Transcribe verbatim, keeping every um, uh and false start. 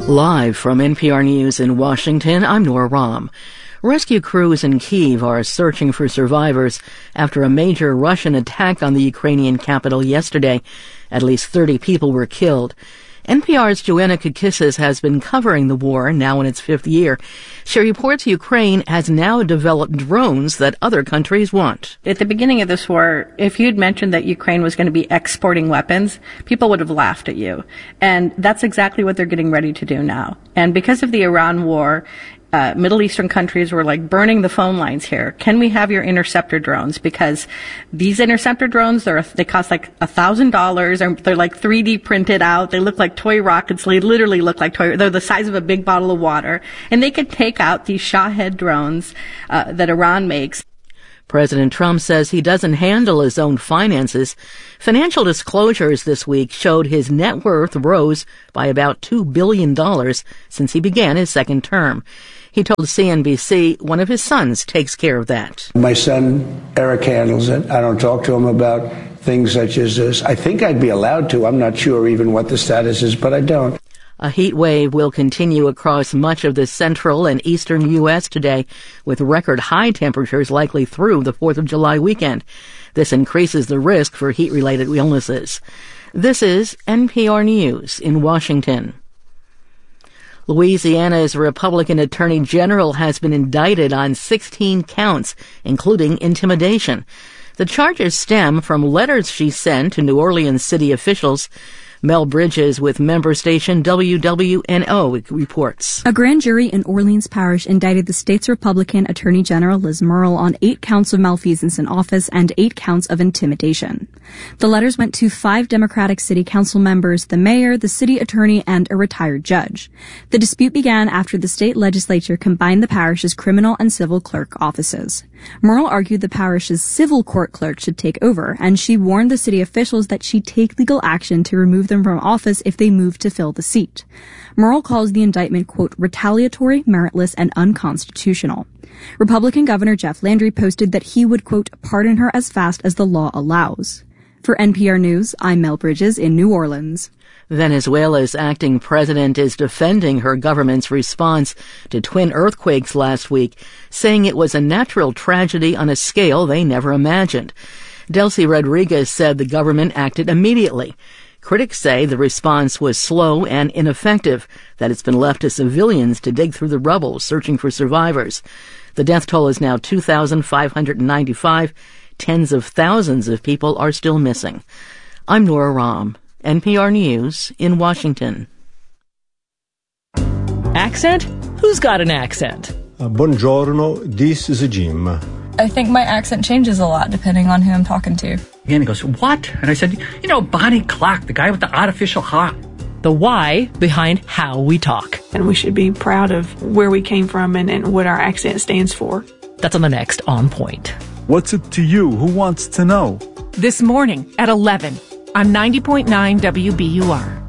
Live from N P R News in Washington, I'm Nora Rahm. Rescue crews in Kyiv are searching for survivors after a major Russian attack on the Ukrainian capital yesterday. At least thirty people were killed. N P R's Joanna Kakissis has been covering the war, now in its fifth year. She reports Ukraine has now developed drones that other countries want. At the beginning of this war, if you'd mentioned that Ukraine was going to be exporting weapons, people would have laughed at you. And that's exactly what they're getting ready to do now. And because of the Iran war, Uh, Middle Eastern countries were like burning the phone lines here. Can we have your interceptor drones? Because these interceptor drones, they're, they cost like a thousand dollars. They're like three D printed out. They look like toy rockets. They literally look like toy. They're the size of a big bottle of water, and they could take out these Shahed drones uh, that Iran makes. President Trump says he doesn't handle his own finances. Financial disclosures this week showed his net worth rose by about two billion dollars since he began his second term. He told C N B C one of his sons takes care of that. My son, Eric, handles it. I don't talk to him about things such as this. I think I'd be allowed to. I'm not sure even what the status is, but I don't. A heat wave will continue across much of the central and eastern U S today, with record high temperatures likely through the fourth of July weekend. This increases the risk for heat-related illnesses. This is N P R News in Washington. Louisiana's Republican Attorney General has been indicted on sixteen counts, including intimidation. The charges stem from letters she sent to New Orleans city officials. Mel Bridges with member station W W N O reports. A grand jury in Orleans Parish indicted the state's Republican Attorney General Liz Murrill on eight counts of malfeasance in office and eight counts of intimidation. The letters went to five Democratic city council members, the mayor, the city attorney, and a retired judge. The dispute began after the state legislature combined the parish's criminal and civil clerk offices. Murrill argued the parish's civil court clerk should take over, and she warned the city officials that she'd take legal action to remove them from office if they moved to fill the seat. Murrill calls the indictment, quote, retaliatory, meritless, and unconstitutional. Republican Governor Jeff Landry posted that he would, quote, pardon her as fast as the law allows. For N P R News, I'm Mel Bridges in New Orleans. Venezuela's acting president is defending her government's response to twin earthquakes last week, saying it was a natural tragedy on a scale they never imagined. Delcy Rodriguez said the government acted immediately. Critics say the response was slow and ineffective, that it's been left to civilians to dig through the rubble searching for survivors. The death toll is now two thousand five hundred ninety-five. Tens of thousands of people are still missing. I'm Nora Rahm, N P R News in Washington. Accent? Who's got an accent? Uh, buongiorno, this is Jim. I think my accent changes a lot depending on who I'm talking to. And he goes, what? And I said, you know, Bonnie Clark, the guy with the artificial heart. The why behind how we talk. And we should be proud of where we came from and, and what our accent stands for. That's on the next On Point. What's it to you? Who wants to know? This morning at eleven on ninety point nine W B U R.